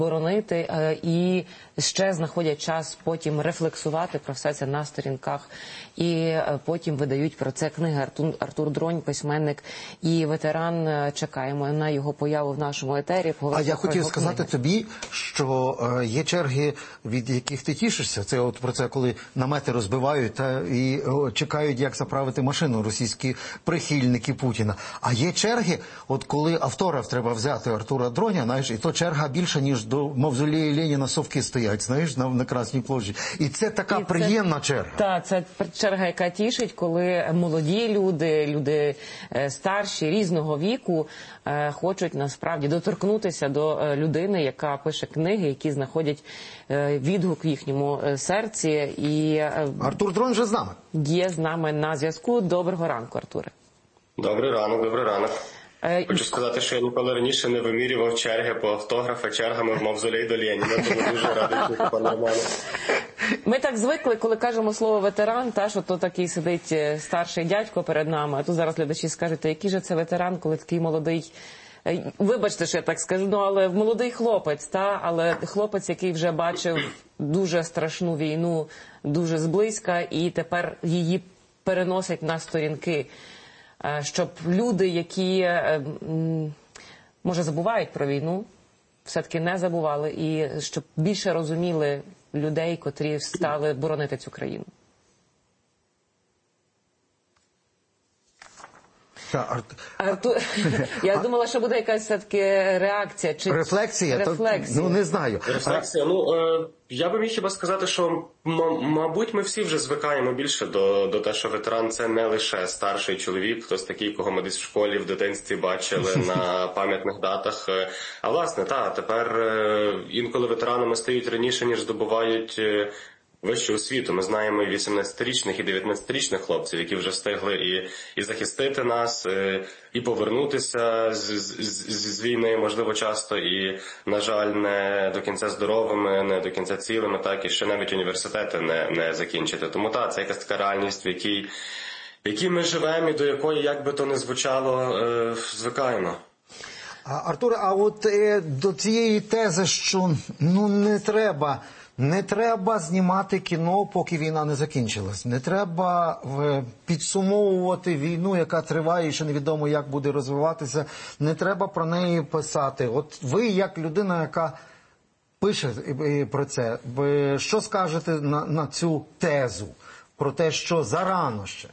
боронити і ще знаходять час потім рефлексувати про все це на сторінках. І потім видають про це книги. Артур Дронь, письменник і ветеран. Чекаємо на його появу в нашому етері. А я хотів сказати тобі, що є черги, від яких ти тішишся. Це от про це, коли намети розбивають і чекають, як заправити машину російські прихильники Путіна. А є черги, от коли авторів треба взяти Артура Дроня, знаєш, і то черга більша, ніж до мавзолею Леніна совки стоять, знаєш, на Красній площі. І це така приємна черга. Так, це черга, яка тішить, коли молоді люди старші, різного віку хочуть насправді доторкнутися до людини, яка пише книги, які знаходять відгук в їхньому серці. І Артур Дронь вже з нами. Є з нами на зв'язку. Доброго ранку, Артуре. Добрий ранок, добрий ранок. Хочу сказати, що я ніколи раніше не вимірював черги по автографа чергами в мавзолей до Леніна, тому дуже радий чути пана Романа. Ми так звикли, коли кажемо слово ветеран, що то такий сидить старший дядько перед нами, а тут зараз глядачі скажуть, який же це ветеран, коли такий молодий, вибачте, що я так скажу, але молодий хлопець, але хлопець, який вже бачив дуже страшну війну, дуже зблизька, і тепер її переносять на сторінки. Щоб люди, які, може, забувають про війну, все-таки не забували, і щоб більше розуміли людей, котрі стали боронити цю країну. Я думала, що буде якась все-таки реакція. Чи рефлексія? Ну, не знаю. Рефлексія? Я би міг хіба сказати, що, мабуть, ми всі вже звикаємо більше до те, що ветеран – це не лише старший чоловік, хтось такий, кого ми десь в школі, в дитинстві бачили на пам'ятних датах. А власне, тепер інколи ветеранами стають раніше, ніж здобувають вищу освіту. Ми знаємо і 18-річних, і 19-річних хлопців, які вже встигли і захистити нас, і повернутися з війни, можливо, часто, і, на жаль, не до кінця здоровими, не до кінця цілими, так, і ще навіть університети не закінчити. Тому це якась така реальність, в якій ми живемо і до якої, як би то не звучало, звикаємо. Артуре, а от до цієї тези, що не треба знімати кіно, поки війна не закінчилась. Не треба підсумовувати війну, яка триває і ще невідомо, як буде розвиватися. Не треба про неї писати. От ви, як людина, яка пише про це, ви що скажете на цю тезу? Про те, що зарано ще?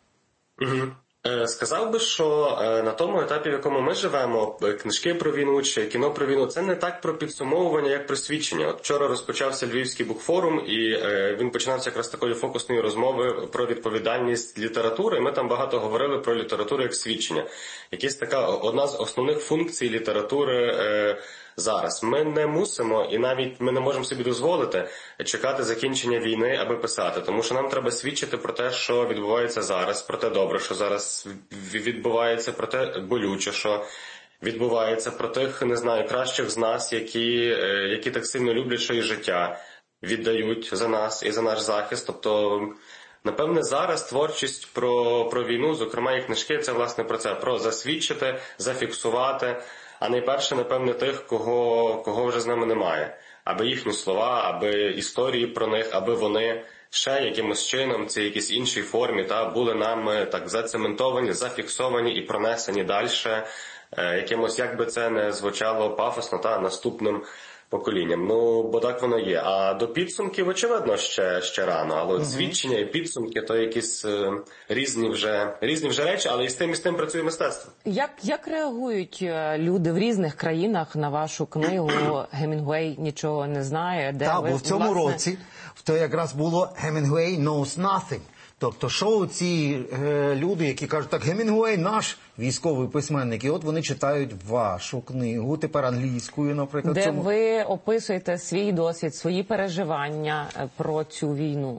Сказав би, що на тому етапі, в якому ми живемо, книжки про війну чи кіно про війну, це не так про підсумовування, як про свідчення. От вчора розпочався Львівський букфорум, і він починався якраз такої фокусної розмови про відповідальність літератури. І ми там багато говорили про літературу як свідчення. Якась така одна з основних функцій літератури зараз. Ми не мусимо, і навіть ми не можемо собі дозволити чекати закінчення війни, аби писати. Тому що нам треба свідчити про те, що відбувається зараз, про те добре, що зараз відбувається, про те болюче, що відбувається, про тих, не знаю, кращих з нас, які так сильно люблять, що і життя віддають за нас і за наш захист. Тобто, напевне, зараз творчість про війну, зокрема і книжки, це власне про це, про засвідчити, зафіксувати, а найперше, напевне, тих, кого вже з нами немає. Аби їхні слова, аби історії про них, аби вони ще якимось чином, це якійсь іншій формі, були нами так зацементовані, зафіксовані і пронесені далі, якимось, як би це не звучало пафосно, наступним поколінням. Бо так воно є. А до підсумків, очевидно, ще рано. Але от свідчення і підсумки – то якісь різні вже речі, але і з тим працює мистецтво. Як реагують люди в різних країнах на вашу книгу «Гемінгуей нічого не знає»? Бо в цьому році то якраз було «Hemingway knows nothing». Тобто, що ці люди, які кажуть, так, Гемінгуей наш військовий письменник, і от вони читають вашу книгу, тепер англійською, наприклад. Де ви описуєте свій досвід, свої переживання про цю війну.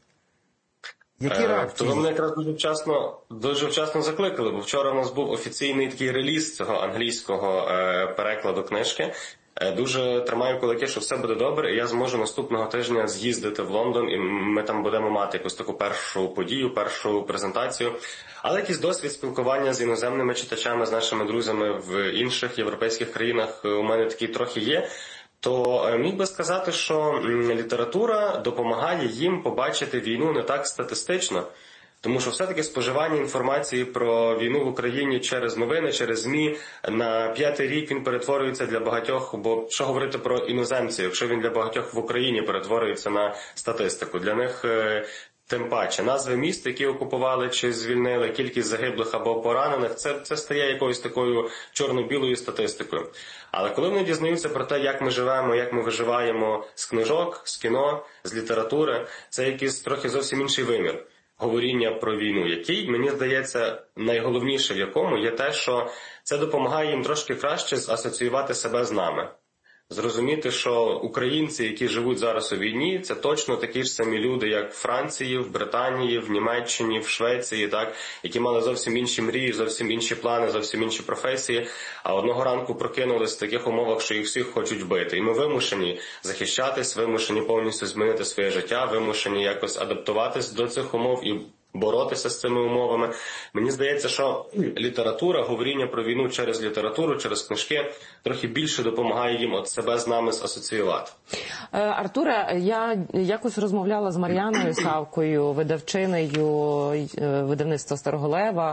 Які реакції? То ви мене якраз дуже вчасно закликали, бо вчора у нас був офіційний такий реліз цього англійського перекладу книжки. Дуже тримаю кулаки, що все буде добре, і я зможу наступного тижня з'їздити в Лондон, і ми там будемо мати якусь таку першу подію, першу презентацію. Але якийсь досвід спілкування з іноземними читачами, з нашими друзями в інших європейських країнах у мене такий трохи є. то міг би сказати, що література допомагає їм побачити війну не так статистично. Тому що все-таки споживання інформації про війну в Україні через новини, через ЗМІ на 5-й рік він перетворюється для багатьох, бо що говорити про іноземців, якщо він для багатьох в Україні перетворюється на статистику. Для них тим паче назви міст, які окупували чи звільнили, кількість загиблих або поранених, це стає якоюсь такою чорно-білою статистикою. Але коли вони дізнаються про те, як ми живемо, як ми виживаємо з книжок, з кіно, з літератури, це якийсь трохи зовсім інший вимір говоріння про війну, який, мені здається, найголовніше в якому є те, що це допомагає їм трошки краще асоціювати себе з нами. Зрозуміти, що українці, які живуть зараз у війні, це точно такі ж самі люди, як в Франції, в Британії, в Німеччині, в Швеції, так, які мали зовсім інші мрії, зовсім інші плани, зовсім інші професії, а одного ранку прокинулись в таких умовах, що їх всіх хочуть вбити. І ми вимушені захищатись, вимушені повністю змінити своє життя, вимушені якось адаптуватись до цих умов і боротися з цими умовами. Мені здається, що література, говоріння про війну через літературу, через книжки, трохи більше допомагає їм от себе з нами асоціювати. Артуре, я якось розмовляла з Мар'яною Савкою, видавчинею видавництва Старого Лева,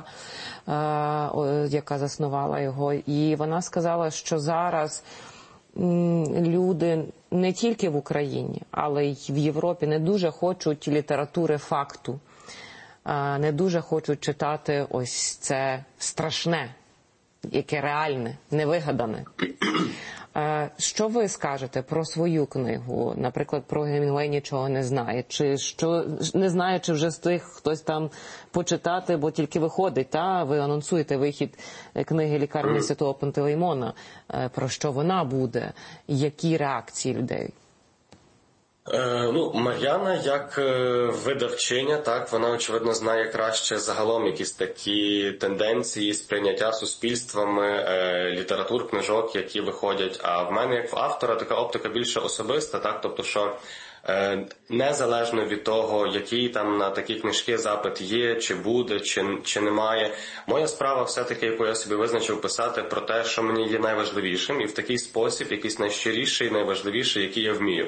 яка заснувала його, і вона сказала, що зараз люди не тільки в Україні, але й в Європі не дуже хочуть літератури факту. Не дуже хочуть читати ось це страшне, яке реальне, невигадане. Що ви скажете про свою книгу? Наприклад, про Гемінгуей нічого не знає. Чи що не знає, чи вже встиг хтось там почитати, бо тільки виходить, та ви анонсуєте вихід книги «Лікарня Святого Пантелеймона». Про що вона буде? Які реакції людей? Мар'яна, як видавчиня, так, вона, очевидно, знає краще загалом якісь такі тенденції сприйняття суспільствами літератур, книжок, які виходять. А в мене, як в автора, така оптика більше особиста, так, тобто, що незалежно від того, який там на такі книжки запит є, чи буде, чи немає, моя справа все-таки, яку я собі визначив, писати про те, що мені є найважливішим, і в такий спосіб, якийсь найщиріший, найважливіший, який я вмію.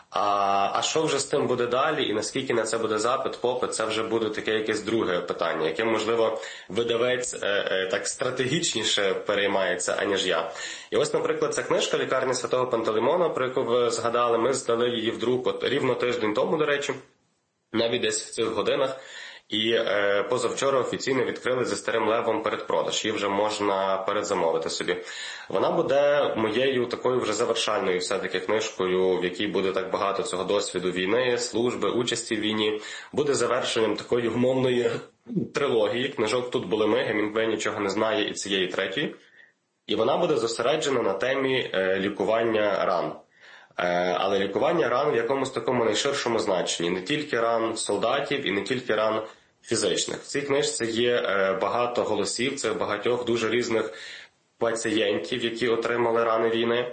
А що вже з тим буде далі, і наскільки на це буде запит, попит, це вже буде таке якесь друге питання, яке, можливо, видавець так стратегічніше переймається, аніж я. І ось, наприклад, ця книжка «Лікарня Святого Пантелеймона», про яку ви згадали, ми здали її в друк рівно тиждень тому, до речі, навіть десь в цих годинах. І позавчора офіційно відкрили зі Старим Левом передпродаж. Її вже можна передзамовити собі. Вона буде моєю такою вже завершальною все-таки книжкою, в якій буде так багато цього досвіду війни, служби, участі в війні. Буде завершенням такої умовної трилогії. Книжок «Тут були ми», Гемінгуей нічого не знає і цієї третьої. І вона буде зосереджена на темі лікування ран. Але лікування ран в якомусь такому найширшому значенні. Не тільки ран солдатів і не тільки ран фізичних. В цій книжці є багато голосів, це багатьох дуже різних пацієнтів, які отримали рани війни.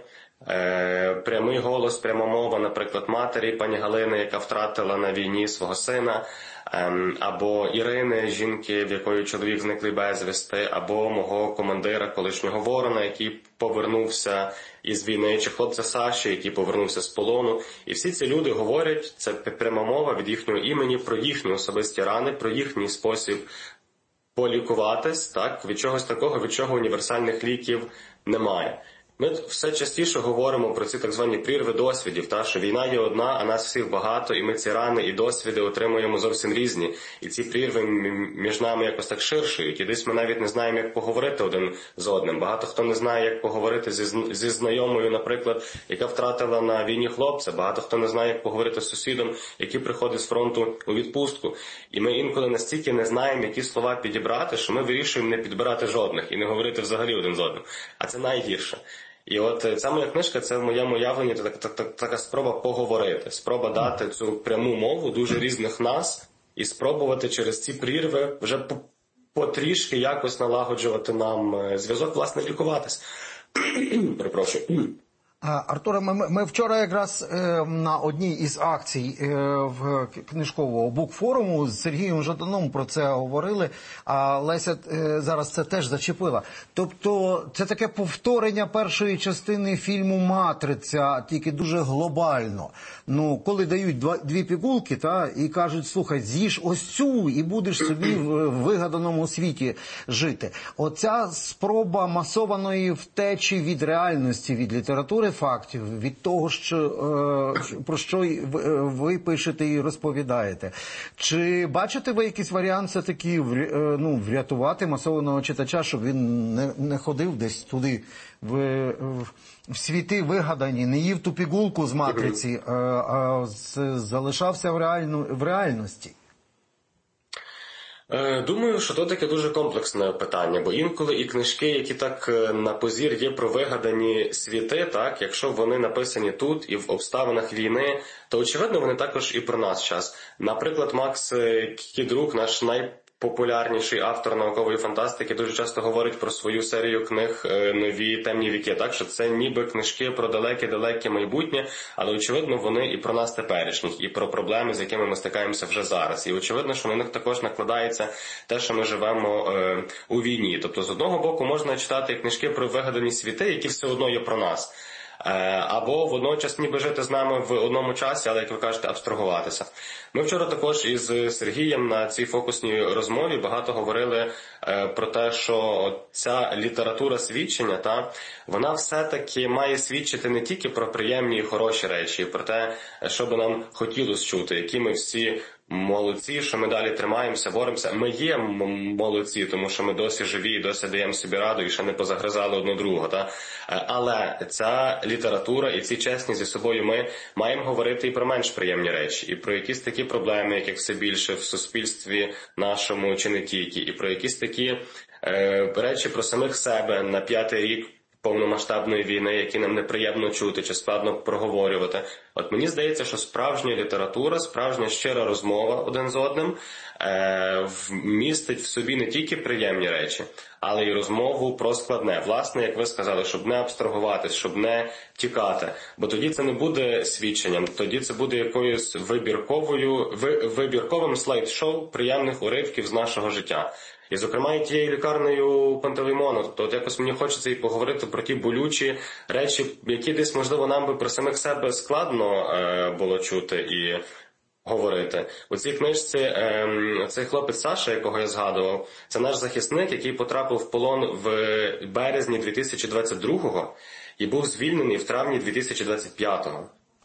Прямий голос, пряма мова, наприклад, матері пані Галини, яка втратила на війні свого сина, або Ірини, жінки, в якої чоловік зниклий безвісти, або мого командира, колишнього Ворона, який повернувся із війни, чи хлопця Саші, який повернувся з полону. І всі ці люди говорять, це пряма мова від їхнього імені, про їхні особисті рани, про їхній спосіб полікуватись, так, від чогось такого, від чого універсальних ліків немає. Ми все частіше говоримо про ці так звані прірви досвідів, що війна є одна, а нас всіх багато, і ми ці рани і досвіди отримуємо зовсім різні. І ці прірви між нами якось так ширшують, і десь ми навіть не знаємо, як поговорити один з одним. Багато хто не знає, як поговорити зі знайомою, наприклад, яка втратила на війні хлопця. Багато хто не знає, як поговорити з сусідом, який приходить з фронту у відпустку. І ми інколи настільки не знаємо, які слова підібрати, що ми вирішуємо не підбирати жодних і не говорити взагалі один з одним. А це найгірше. І от ця моя книжка, це в моєму уявленні така спроба поговорити, спроба дати цю пряму мову дуже різних нас і спробувати через ці прірви вже потрішки якось налагоджувати нам зв'язок, власне, лікуватись. Перепрошую. Артуре, ми вчора якраз на одній із акцій в книжкового букфоруму з Сергієм Жаданом про це говорили, а Леся зараз це теж зачепила. Тобто це таке повторення першої частини фільму «Матриця», тільки дуже глобально. Ну, коли дають дві пігулки, і кажуть, слухай, з'їж ось цю і будеш собі в вигаданому світі жити. Оця спроба масованої втечі від реальності, від літератури фактів, від того, про що ви пишете і розповідаєте. Чи бачите ви якийсь варіант все-таки врятувати масованого читача, щоб він не ходив десь туди в світи вигадані, не їв ту пігулку з «Матриці», а залишався в реальності? Думаю, що то таке дуже комплексне питання, бо інколи і книжки, які так на позір є про вигадані світи, так, якщо вони написані тут і в обставинах війни, то очевидно вони також і про нас час. Наприклад, Макс Кідрук, наш найпопулярніший автор наукової фантастики, дуже часто говорить про свою серію книг «Нові темні віки», так, що це ніби книжки про далеке-далеке майбутнє, але очевидно вони і про нас теперішніх, і про проблеми, з якими ми стикаємося вже зараз. І очевидно, що на них також накладається те, що ми живемо у війні. Тобто, з одного боку, можна читати книжки про вигадані світи, які все одно є про нас. Або водночас ніби жити з нами в одному часі, але, як ви кажете, абстрагуватися. Ми вчора також із Сергієм на цій фокусній розмові багато говорили про те, що ця література свідчення, вона все-таки має свідчити не тільки про приємні і хороші речі, про те, що би нам хотілося чути, які ми всі молодці, що ми далі тримаємося, боремося. Ми є молодці, тому що ми досі живі і досі даємо собі раду і ще не позагризали одне другого. Але ця література і ці чесні зі собою ми маємо говорити і про менш приємні речі, і про якісь такі проблеми, яких все більше в суспільстві нашому чи не тільки, і про якісь такі речі про самих себе на 5-й рік повномасштабної війни, які нам неприємно чути чи складно проговорювати. От мені здається, що справжня література, справжня щира розмова один з одним містить в собі не тільки приємні речі, але й розмову про складне. Власне, як ви сказали, щоб не абстрагуватись, щоб не тікати. Бо тоді це не буде свідченням, тоді це буде якоюсь вибірковим слайд-шоу приємних уривків з нашого життя. І, зокрема, і тією лікарнею Пантелеймона. Тобто, от якось мені хочеться і поговорити про ті болючі речі, які десь, можливо, нам би про самих себе складно було чути і говорити. У цій книжці цей хлопець Саша, якого я згадував, це наш захисник, який потрапив в полон в березні 2022-го і був звільнений в травні 2025-го.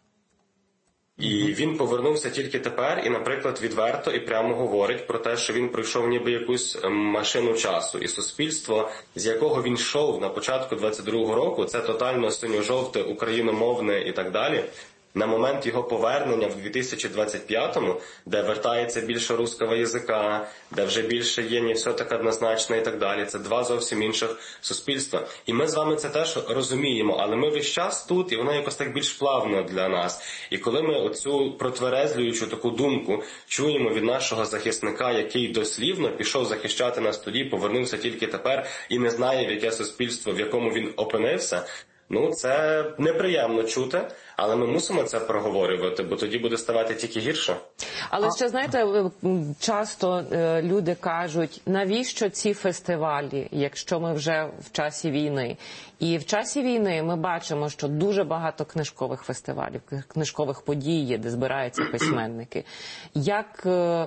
І він повернувся тільки тепер і, наприклад, відверто і прямо говорить про те, що він пройшов ніби якусь машину часу. І суспільство, з якого він йшов на початку 22-го року, це тотально синьо-жовте, україномовне і так далі. На момент його повернення в 2025-му, де вертається більше русского язика, де вже більше є не все так однозначно і так далі. Це два зовсім інших суспільства. І ми з вами це теж розуміємо, але ми весь час тут, і воно якось так більш плавно для нас. І коли ми оцю протверезлюючу таку думку чуємо від нашого захисника, який дослівно пішов захищати нас тоді, повернувся тільки тепер і не знає, в яке суспільство, в якому він опинився, це неприємно чути, але ми мусимо це проговорювати, бо тоді буде ставати тільки гірше. Але ще, знаєте, часто люди кажуть, навіщо ці фестивалі, якщо ми вже в часі війни? І в часі війни ми бачимо, що дуже багато книжкових фестивалів, книжкових подій є, де збираються письменники. Як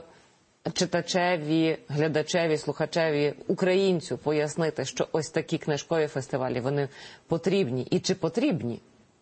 читачеві, глядачеві, слухачеві, українцю пояснити, що ось такі книжкові фестивалі, вони потрібні і чи потрібні?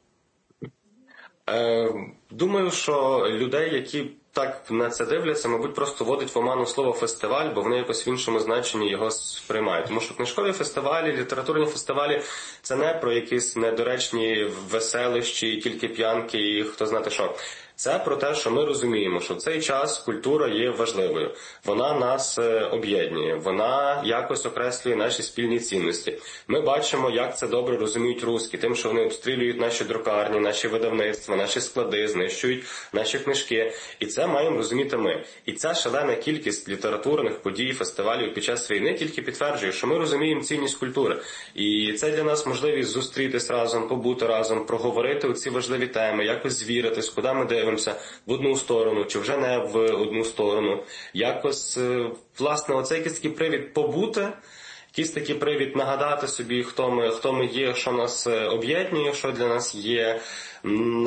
Думаю, що людей, які так на це дивляться, мабуть, просто вводить в оману слово «фестиваль», бо вони якось в іншому значенні його сприймають. Тому що книжкові фестивалі, літературні фестивалі – це не про якісь недоречні веселищі, тільки п'янки і хто знати що. Це про те, що ми розуміємо, що в цей час культура є важливою. Вона нас об'єднує, вона якось окреслює наші спільні цінності. Ми бачимо, як це добре розуміють русські, тим, що вони обстрілюють наші друкарні, наші видавництва, наші склади, знищують наші книжки. І це маємо розуміти ми. І ця шалена кількість літературних подій, фестивалів під час війни тільки підтверджує, що ми розуміємо цінність культури. І це для нас можливість зустрітись разом, побути разом, проговорити оці важливі теми, якось звіритись, куди ми дивимося, в одну сторону, чи вже не в одну сторону. Якось, власне, оцей якийсь такий привід побути, якийсь такий привід нагадати собі, хто ми є, що нас об'єднує, що для нас є